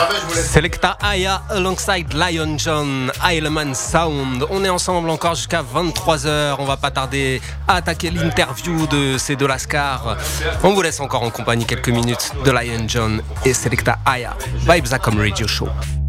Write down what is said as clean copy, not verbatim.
Selecta Aya alongside Lion John, Isleman Sound. On est ensemble encore jusqu'à 23h. On va pas tarder à attaquer l'interview de ces deux Lascar. On vous laisse encore en compagnie quelques minutes de Lion John et Selecta Aya. Vibes comme Radio Show.